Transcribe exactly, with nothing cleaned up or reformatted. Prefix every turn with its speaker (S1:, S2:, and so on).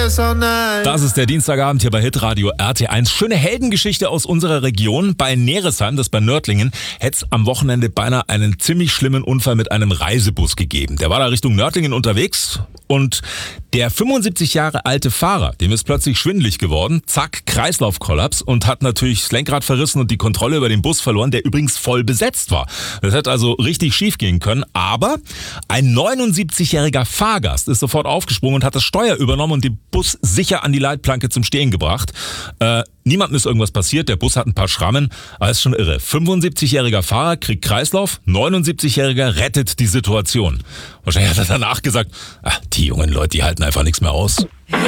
S1: Yes or Nein.
S2: Das ist der Dienstagabend hier bei Hitradio R T eins. Schöne Heldengeschichte aus unserer Region. Bei Neresheim, das bei Nördlingen, hätte es am Wochenende beinahe einen ziemlich schlimmen Unfall mit einem Reisebus gegeben. Der war da Richtung Nördlingen unterwegs und der fünfundsiebzig Jahre alte Fahrer, dem ist plötzlich schwindelig geworden. Zack, Kreislaufkollaps und hat natürlich das Lenkrad verrissen und die Kontrolle über den Bus verloren, der übrigens voll besetzt war. Das hätte also richtig schief gehen können. Aber ein neunundsiebzigjähriger Fahrgast ist sofort aufgesprungen und hat das Steuer übernommen und den Bus sicher an die Leitplanke zum Stehen gebracht. Äh, niemandem ist irgendwas passiert, der Bus hat ein paar Schrammen, aber ist schon irre. fünfundsiebzigjähriger Fahrer kriegt Kreislauf, neunundsiebzigjähriger rettet die Situation. Wahrscheinlich hat er danach gesagt, ach, die jungen Leute, die halten einfach nichts mehr aus.